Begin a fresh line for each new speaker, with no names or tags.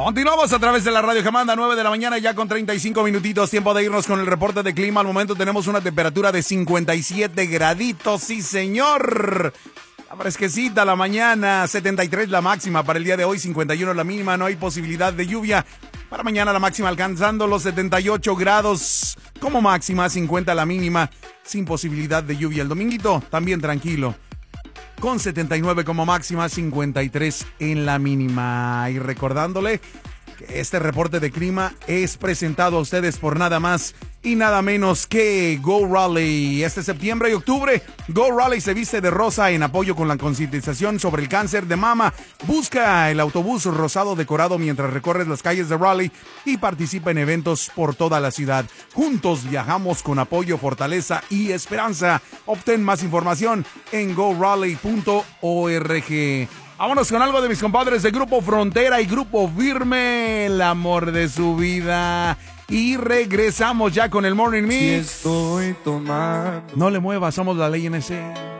Continuamos a través de la radio que manda 9 de la mañana ya con 35 minutitos. Tiempo de irnos con el reporte de clima. Al momento tenemos una temperatura de 57 graditos. Sí, señor. La fresquecita la mañana, 73 la máxima para el día de hoy, 51 la mínima. No hay posibilidad de lluvia. Para mañana la máxima alcanzando los 78 grados como máxima, 50 la mínima, sin posibilidad de lluvia. El dominguito también tranquilo, con 79 como máxima, 53 en la mínima. Y recordándole que este reporte de clima es presentado a ustedes por nada más y nada menos que Go Raleigh. Este septiembre y octubre, Go Raleigh se viste de rosa en apoyo con la concientización sobre el cáncer de mama. Busca el autobús rosado decorado mientras recorres las calles de Raleigh y participa en eventos por toda la ciudad. Juntos viajamos con apoyo, fortaleza y esperanza. Obtén más información en goraleigh.org. Vámonos con algo de mis compadres de Grupo Frontera y Grupo Firme, el amor de su vida. Y regresamos ya con el Morning Mix.
Si estoy tomando.
No le muevas, somos la ley NC.